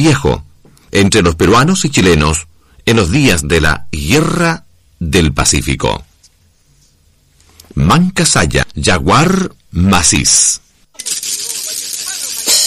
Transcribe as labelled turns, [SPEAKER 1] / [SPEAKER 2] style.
[SPEAKER 1] viejo entre los peruanos y chilenos en los días de la Guerra del Pacífico. Mancasaya, jaguar maciz.